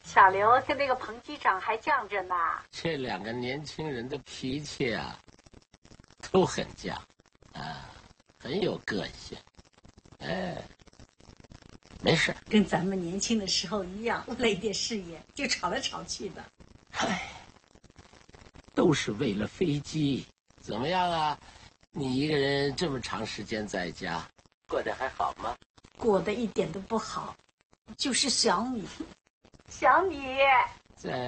小刘跟那个彭机长还犟着呢。 这两个年轻人的脾气啊，都很犟，啊，很有个性。哎，没事。 跟咱们年轻的时候一样，为了一点事业就吵来吵去的。 唉，都是为了飞机。怎么样啊？你一个人这么长时间在家，过得还好吗？ 过得一点都不好，就是想你。 想你。 在